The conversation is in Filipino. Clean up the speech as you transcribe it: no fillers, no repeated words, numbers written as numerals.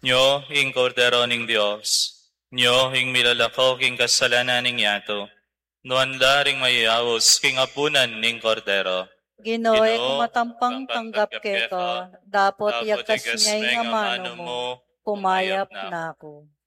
Nyo, ing kordero ning Dios, nyo, ing milalakaw king kasalanan ning yato, nuan laring mayawos king apunan ning kordero. Ginooy Ginoo, kumatampang tanggap ke keka, dapot tapos yakas ikas niya may nga nga mano mano mo, mo, pumayap na. na ako.